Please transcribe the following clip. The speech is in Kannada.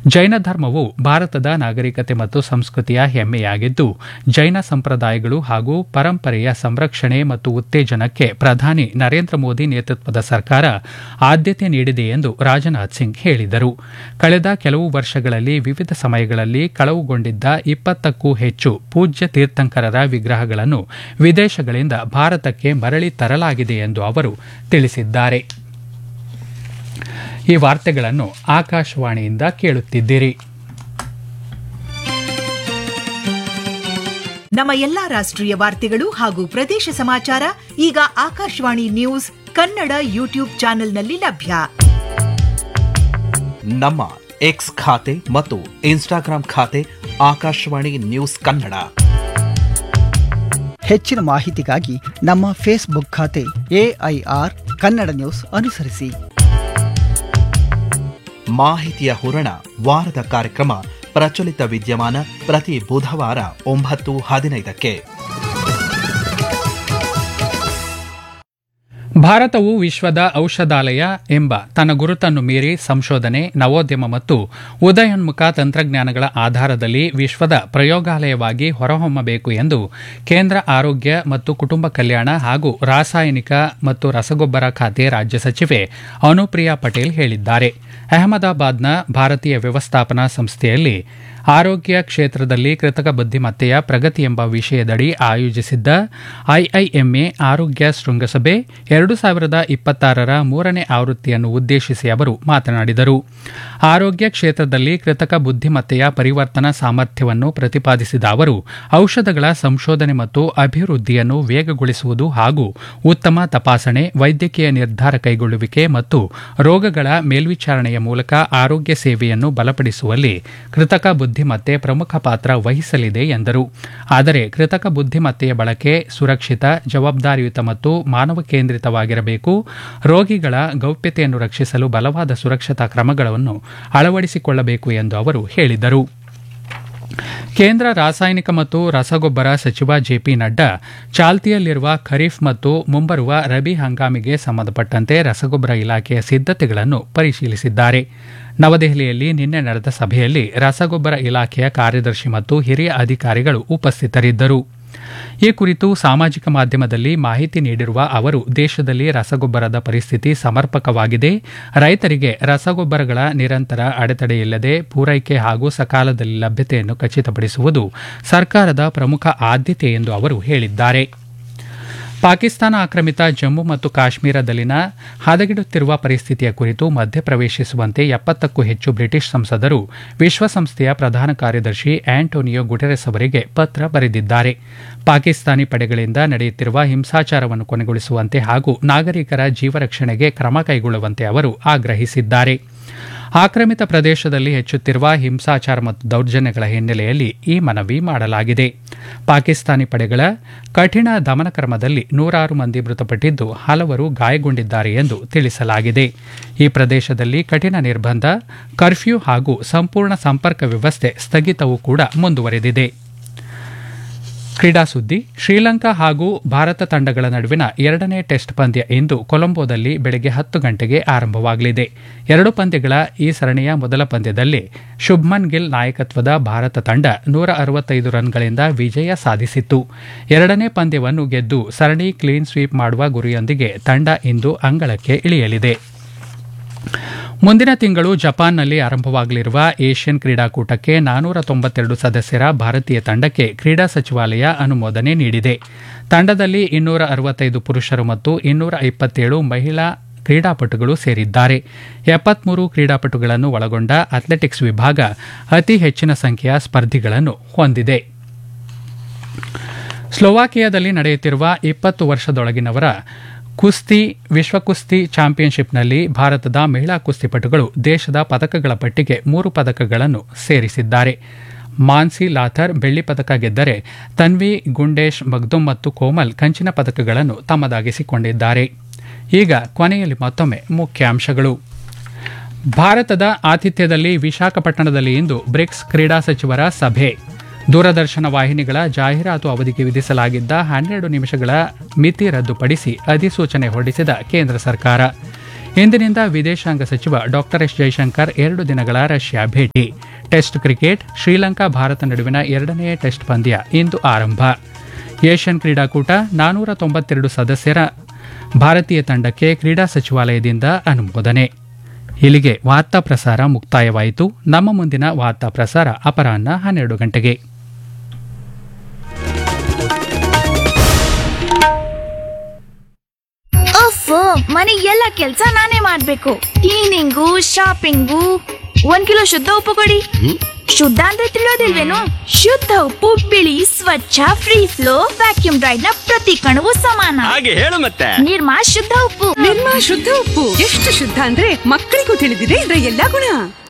ಜೈನ ಧರ್ಮವು ಭಾರತದ ನಾಗರಿಕತೆ ಮತ್ತು ಸಂಸ್ಕೃತಿಯ ಹೆಮ್ಮೆಯಾಗಿದ್ದು, ಜೈನ ಸಂಪ್ರದಾಯಗಳು ಹಾಗೂ ಪರಂಪರೆಯ ಸಂರಕ್ಷಣೆ ಮತ್ತು ಉತ್ತೇಜನಕ್ಕೆ ಪ್ರಧಾನಿ ನರೇಂದ್ರ ಮೋದಿ ನೇತೃತ್ವದ ಸರ್ಕಾರ ಆದ್ಯತೆ ನೀಡಿದೆ ಎಂದು ರಾಜನಾಥ್ ಸಿಂಗ್ ಹೇಳಿದರು. ಕಳೆದ ಕೆಲವು ವರ್ಷಗಳಲ್ಲಿ ವಿವಿಧ ಸಮಯಗಳಲ್ಲಿ ಕಳವುಗೊಂಡಿದ್ದ 20ಕ್ಕೂ ಹೆಚ್ಚು ಪೂಜ್ಯ ತೀರ್ಥಂಕರರ ವಿಗ್ರಹಗಳನ್ನು ವಿದೇಶಗಳಿಂದ ಭಾರತಕ್ಕೆ ಮರಳಿ ತರಲಾಗಿದೆ ಎಂದು ಅವರು ತಿಳಿಸಿದ್ದಾರೆ. ಈ ವಾರ್ತೆಗಳನ್ನು ಆಕಾಶವಾಣಿಯಿಂದ ಕೇಳುತ್ತಿದ್ದೀರಿ. ನಮ್ಮ ಎಲ್ಲಾ ರಾಷ್ಟ್ರೀಯ ವಾರ್ತೆಗಳು ಹಾಗೂ ಪ್ರದೇಶ ಸಮಾಚಾರ ಈಗ ಆಕಾಶವಾಣಿ ನ್ಯೂಸ್ ಕನ್ನಡ ಯೂಟ್ಯೂಬ್ ಚಾನೆಲ್ನಲ್ಲಿ ಲಭ್ಯ. ನಮ್ಮ ಎಕ್ಸ್ ಖಾತೆ ಮತ್ತು ಇನ್ಸ್ಟಾಗ್ರಾಂ ಖಾತೆ ಆಕಾಶವಾಣಿ ನ್ಯೂಸ್ ಕನ್ನಡ. ಹೆಚ್ಚಿನ ಮಾಹಿತಿಗಾಗಿ ನಮ್ಮ ಫೇಸ್ಬುಕ್ ಖಾತೆ AIR ಕನ್ನಡ ನ್ಯೂಸ್ ಅನುಸರಿಸಿ. ಮಾಹಿತಿಯ ಹೂರಣ ವಾರದ ಕಾರ್ಯಕ್ರಮ ಪ್ರಚಲಿತ ವಿದ್ಯಮಾನ ಪ್ರತಿ ಬುಧವಾರ 9:15ಕ್ಕೆ. ಭಾರತವು ವಿಶ್ವದ ಔಷಧಾಲಯ ಎಂಬ ತನ್ನ ಗುರುತನ್ನು ಮೀರಿ ಸಂಶೋಧನೆ, ನವೋದ್ಯಮ ಮತ್ತು ಉದಯೋನ್ಮುಖ ತಂತ್ರಜ್ಞಾನಗಳ ಆಧಾರದಲ್ಲಿ ವಿಶ್ವದ ಪ್ರಯೋಗಾಲಯವಾಗಿ ಹೊರಹೊಮ್ಮಬೇಕು ಎಂದು ಕೇಂದ್ರ ಆರೋಗ್ಯ ಮತ್ತು ಕುಟುಂಬ ಕಲ್ಯಾಣ ಹಾಗೂ ರಾಸಾಯನಿಕ ಮತ್ತು ರಸಗೊಬ್ಬರ ಖಾತೆ ರಾಜ್ಯ ಸಚಿವೆ ಅನುಪ್ರಿಯಾ ಪಟೇಲ್ ಹೇಳಿದ್ದಾರೆ. ಅಹಮದಾಬಾದ್ನ ಭಾರತೀಯ ವ್ಯವಸ್ಥಾಪನಾ ಸಂಸ್ಥೆಯಲ್ಲಿ ಆರೋಗ್ಯ ಕ್ಷೇತ್ರದಲ್ಲಿ ಕೃತಕ ಬುದ್ಧಿಮತ್ತೆಯ ಪ್ರಗತಿ ಎಂಬ ವಿಷಯದಡಿ ಆಯೋಜಿಸಿದ್ದ IIMA ಆರೋಗ್ಯ ಶೃಂಗಸಭೆ 2026ರ 3ನೇ ಆವೃತ್ತಿಯನ್ನು ಉದ್ದೇಶಿಸಿ ಅವರು ಮಾತನಾಡಿದರು. ಆರೋಗ್ಯ ಕ್ಷೇತ್ರದಲ್ಲಿ ಕೃತಕ ಬುದ್ಧಿಮತ್ತೆಯ ಪರಿವರ್ತನಾ ಸಾಮರ್ಥ್ಯವನ್ನು ಪ್ರತಿಪಾದಿಸಿದ ಅವರು, ಔಷಧಗಳ ಸಂಶೋಧನೆ ಮತ್ತು ಅಭಿವೃದ್ಧಿಯನ್ನು ವೇಗಗೊಳಿಸುವುದು ಹಾಗೂ ಉತ್ತಮ ತಪಾಸಣೆ, ವೈದ್ಯಕೀಯ ನಿರ್ಧಾರ ಕೈಗೊಳ್ಳುವಿಕೆ ಮತ್ತು ರೋಗಗಳ ಮೇಲ್ವಿಚಾರಣೆಯ ಮೂಲಕ ಆರೋಗ್ಯ ಸೇವೆಯನ್ನು ಬಲಪಡಿಸುವಲ್ಲಿ ಕೃತಕ ಬುದ್ಧಿಮತ್ತೆ ಪ್ರಮುಖ ಪಾತ್ರ ವಹಿಸಲಿದೆ ಎಂದರು. ಆದರೆ ಕೃತಕ ಬುದ್ಧಿಮತ್ತೆಯ ಬಳಕೆ ಸುರಕ್ಷಿತ, ಜವಾಬ್ದಾರಿಯುತ ಮತ್ತು ಮಾನವ ಕೇಂದ್ರಿತವಾಗಿರಬೇಕು. ರೋಗಿಗಳ ಗೌಪ್ಯತೆಯನ್ನು ರಕ್ಷಿಸಲು ಬಲವಾದ ಸುರಕ್ಷತಾ ಕ್ರಮಗಳನ್ನು ಅಳವಡಿಸಿಕೊಳ್ಳಬೇಕು ಎಂದು ಅವರು ಹೇಳಿದರು. ಕೇಂದ್ರ ರಾಸಾಯನಿಕ ಮತ್ತು ರಸಗೊಬ್ಬರ ಸಚಿವ JP ನಡ್ಡಾ ಚಾಲ್ತಿಯಲ್ಲಿರುವ ಖರೀಫ್ ಮತ್ತು ಮುಂಬರುವ ರಬಿ ಹಂಗಾಮಿಗೆ ಸಂಬಂಧಪಟ್ಟಂತೆ ರಸಗೊಬ್ಬರ ಇಲಾಖೆಯ ಸಿದ್ಧತೆಗಳನ್ನು ಪರಿಶೀಲಿಸಿದ್ದಾರೆ. ನವದೆಹಲಿಯಲ್ಲಿ ನಿನ್ನೆ ನಡೆದ ಸಭೆಯಲ್ಲಿ ರಸಗೊಬ್ಬರ ಇಲಾಖೆಯ ಕಾರ್ಯದರ್ಶಿ ಮತ್ತು ಹಿರಿಯ ಅಧಿಕಾರಿಗಳು ಉಪಸ್ಥಿತರಿದ್ದರು. ಈ ಕುರಿತು ಸಾಮಾಜಿಕ ಮಾಧ್ಯಮದಲ್ಲಿ ಮಾಹಿತಿ ನೀಡಿರುವ ಅವರು, ದೇಶದಲ್ಲಿ ರಸಗೊಬ್ಬರದ ಪರಿಸ್ಥಿತಿ ಸಮರ್ಪಕವಾಗಿದೆ. ರೈತರಿಗೆ ರಸಗೊಬ್ಬರಗಳ ನಿರಂತರ ಅಡೆತಡೆಯಿಲ್ಲದೆ ಪೂರೈಕೆ ಹಾಗೂ ಸಕಾಲದಲ್ಲಿ ಲಭ್ಯತೆಯನ್ನು ಖಚಿತಪಡಿಸುವುದು ಸರ್ಕಾರದ ಪ್ರಮುಖ ಆದ್ಯತೆ ಎಂದು ಅವರು ಹೇಳಿದ್ದಾರೆ. ಪಾಕಿಸ್ತಾನ ಆಕ್ರಮಿತ ಜಮ್ಮು ಮತ್ತು ಕಾಶ್ಮೀರದಲ್ಲಿನ ಹದಗೆಡುತ್ತಿರುವ ಪರಿಸ್ಥಿತಿಯ ಕುರಿತು ಮಧ್ಯಪ್ರವೇಶಿಸುವಂತೆ 70ಕ್ಕೂ ಹೆಚ್ಚು ಬ್ರಿಟಿಷ್ ಸಂಸದರು ವಿಶ್ವಸಂಸ್ಥೆಯ ಪ್ರಧಾನ ಕಾರ್ಯದರ್ಶಿ ಆಂಟೋನಿಯೋ ಗುಟೆರೆಸ್ ಅವರಿಗೆ ಪತ್ರ ಬರೆದಿದ್ದಾರೆ. ಪಾಕಿಸ್ತಾನಿ ಪಡೆಗಳಿಂದ ನಡೆಯುತ್ತಿರುವ ಹಿಂಸಾಚಾರವನ್ನು ಕೊನೆಗೊಳಿಸುವಂತೆ ಹಾಗೂ ನಾಗರಿಕರ ಜೀವರಕ್ಷಣೆಗೆ ಕ್ರಮ ಕೈಗೊಳ್ಳುವಂತೆ ಅವರು ಆಗ್ರಹಿಸಿದ್ದಾರೆ. ಆಕ್ರಮಿತ ಪ್ರದೇಶದಲ್ಲಿ ಹೆಚ್ಚುತ್ತಿರುವ ಹಿಂಸಾಚಾರ ಮತ್ತು ದೌರ್ಜನ್ಯಗಳ ಹಿನ್ನೆಲೆಯಲ್ಲಿ ಈ ಮನವಿ ಮಾಡಲಾಗಿದೆ. ಪಾಕಿಸ್ತಾನಿ ಪಡೆಗಳ ಕಠಿಣ ದಮನಕ್ರಮದಲ್ಲಿ 106 ಮಂದಿ ಮೃತಪಟ್ಟಿದ್ದು, ಹಲವರು ಗಾಯಗೊಂಡಿದ್ದಾರೆ ಎಂದು ತಿಳಿಸಲಾಗಿದೆ. ಈ ಪ್ರದೇಶದಲ್ಲಿ ಕಠಿಣ ನಿರ್ಬಂಧ, ಕರ್ಫ್ಯೂ ಹಾಗೂ ಸಂಪೂರ್ಣ ಸಂಪರ್ಕ ವ್ಯವಸ್ಥೆ ಸ್ಥಗಿತವೂ ಕೂಡ ಮುಂದುವರೆದಿದೆ. ಕ್ರೀಡಾ ಸುದ್ದಿ. ಶ್ರೀಲಂಕಾ ಹಾಗೂ ಭಾರತ ತಂಡಗಳ ನಡುವಿನ 2ನೇ ಟೆಸ್ಟ್ ಪಂದ್ಯ ಇಂದು ಕೊಲಂಬೋದಲ್ಲಿ ಬೆಳಗ್ಗೆ 10 ಗಂಟೆಗೆ ಆರಂಭವಾಗಲಿದೆ. 2 ಪಂದ್ಯಗಳ ಈ ಸರಣಿಯ ಮೊದಲ ಪಂದ್ಯದಲ್ಲಿ ಶುಭ್ಮನ್ ಗಿಲ್ ನಾಯಕತ್ವದ ಭಾರತ ತಂಡ 165 ರನ್ಗಳಿಂದ ವಿಜಯ ಸಾಧಿಸಿತ್ತು. 2ನೇ ಪಂದ್ಯವನ್ನು ಗೆದ್ದು ಸರಣಿ ಕ್ಲೀನ್ ಸ್ವೀಪ್ ಮಾಡುವ ಗುರಿಯೊಂದಿಗೆ ತಂಡ ಇಂದು ಅಂಗಳಕ್ಕೆ ಇಳಿಯಲಿದೆ. ಮುಂದಿನ ತಿಂಗಳು ಜಪಾನ್ನಲ್ಲಿ ಆರಂಭವಾಗಲಿರುವ ಏಷ್ಯನ್ ಕ್ರೀಡಾಕೂಟಕ್ಕೆ 492 ಸದಸ್ಯರ ಭಾರತೀಯ ತಂಡಕ್ಕೆ ಕ್ರೀಡಾ ಸಚಿವಾಲಯ ಅನುಮೋದನೆ ನೀಡಿದೆ. ತಂಡದಲ್ಲಿ 265 ಪುರುಷರು ಮತ್ತು 227 ಮಹಿಳಾ ಕ್ರೀಡಾಪಟುಗಳು ಸೇರಿದ್ದಾರೆ. 73 ಕ್ರೀಡಾಪಟುಗಳನ್ನು ಒಳಗೊಂಡ ಅಥ್ಲೆಟಿಕ್ಸ್ ವಿಭಾಗ ಅತಿ ಹೆಚ್ಚಿನ ಸಂಖ್ಯೆಯ ಸ್ಪರ್ಧಿಗಳನ್ನು ಹೊಂದಿದೆ. ಸ್ಲೋವಾಕಿಯಾದಲ್ಲಿ ನಡೆಯುತ್ತಿರುವ 20 ವರ್ಷದೊಳಗಿನವರ ವಿಶ್ವ ಕುಸ್ತಿ ಚಾಂಪಿಯನ್ಶಿಪ್ನಲ್ಲಿ ಭಾರತದ ಮಹಿಳಾ ಕುಸ್ತಿಪಟುಗಳು ದೇಶದ ಪದಕಗಳ ಪಟ್ಟಿಗೆ 3 ಪದಕಗಳನ್ನು ಸೇರಿಸಿದ್ದಾರೆ. ಮಾನ್ಸಿ ಲಾಥರ್ ಬೆಳ್ಳಿ ಪದಕ ಗೆದ್ದರೆ ತನ್ವಿ ಗುಂಡೇಶ್ ಮಗ್ದುಮ್ ಮತ್ತು ಕೋಮಲ್ ಕಂಚಿನ ಪದಕಗಳನ್ನು ತಮ್ಮದಾಗಿಸಿಕೊಂಡಿದ್ದಾರೆ. ಈಗ ಕೊನೆಯಲ್ಲಿ ಮತ್ತೊಮ್ಮೆ ಮುಖ್ಯಾಂಶಗಳು. ಭಾರತದ ಆತಿಥ್ಯದಲ್ಲಿ ವಿಶಾಖಪಟ್ಟಣದಲ್ಲಿ ಇಂದು ಬ್ರಿಕ್ಸ್ ಕ್ರೀಡಾ ಸಚಿವರ ಸಭೆ. ದೂರದರ್ಶನ ವಾಹಿನಿಗಳ ಜಾಹೀರಾತು ಅವಧಿಗೆ ವಿಧಿಸಲಾಗಿದ್ದ 12 ನಿಮಿಷಗಳ ಮಿತಿ ರದ್ದುಪಡಿಸಿ ಅಧಿಸೂಚನೆ ಹೊರಡಿಸಿದ ಕೇಂದ್ರ ಸರ್ಕಾರ. ಇಂದಿನಿಂದ ವಿದೇಶಾಂಗ ಸಚಿವ ಡಾಕ್ಟರ್ ಎಸ್ ಜೈಶಂಕರ್ 2 ದಿನಗಳ ರಷ್ಯಾ ಭೇಟಿ. ಟೆಸ್ಟ್ ಕ್ರಿಕೆಟ್ ಶ್ರೀಲಂಕಾ ಭಾರತ ನಡುವಿನ 2ನೇ ಟೆಸ್ಟ್ ಪಂದ್ಯ ಇಂದು ಆರಂಭ. ಏಷ್ಯನ್ ಕ್ರೀಡಾಕೂಟ 492 ಸದಸ್ಯರ ಭಾರತೀಯ ತಂಡಕ್ಕೆ ಕ್ರೀಡಾ ಸಚಿವಾಲಯದಿಂದ ಅನುಮೋದನೆ. ಇಲ್ಲಿಗೆ ವಾರ್ತಾ ಪ್ರಸಾರ ಮುಕ್ತಾಯವಾಯಿತು. ನಮ್ಮ ಮುಂದಿನ ವಾರ್ತಾ ಪ್ರಸಾರ ಅಪರಾಹ್ನ 12 ಗಂಟೆಗೆ. ಮನೆ ಎಲ್ಲ ಕೆಲ್ಸ ನಾನೇ ಮಾಡ್ಬೇಕು. Cleaning, shopping. 1 ಕಿಲೋ ಶುದ್ಧ ಉಪ್ಪು ಕೊಡಿ. ಶುದ್ಧ ಅಂದ್ರೆ ತಿಳಿಯೋದಿಲ್ವೇನು? ಶುದ್ಧ ಉಪ್ಪು ಬಿಳಿ, ಸ್ವಚ್ಛ, ಫ್ರೀ ಫ್ಲೋ, ವ್ಯಾಕ್ಯೂಮ್ ಡ್ರೈಡ್ ನ ಪ್ರತಿ ಕಣವು ಸಮಾನ. ಹಾಗೆ ಹೇಳು ಮತ್ತೆ. ನಿರ್ಮಾ ಶುದ್ಧ ಉಪ್ಪು. ನಿರ್ಮಾ ಶುದ್ಧ ಉಪ್ಪು ಎಷ್ಟು ಶುದ್ಧ ಅಂದ್ರೆ ಮಕ್ಕಳಿಗೂ ತಿಳಿದಿದೆ ಇದರ ಎಲ್ಲಾ ಗುಣ.